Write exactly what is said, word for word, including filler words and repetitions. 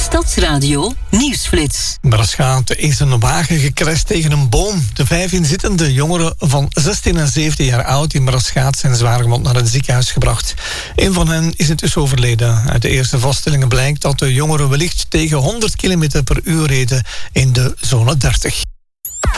Stadsradio Nieuwsflits. Maarschot is een wagen gecrashed tegen een boom. De vijf inzittende jongeren van zestien en zeventien jaar oud in Maarschot zijn zwaargewond naar het ziekenhuis gebracht. Een van hen is intussen overleden. Uit de eerste vaststellingen blijkt dat de jongeren wellicht tegen honderd kilometer per uur reden in de zone dertig.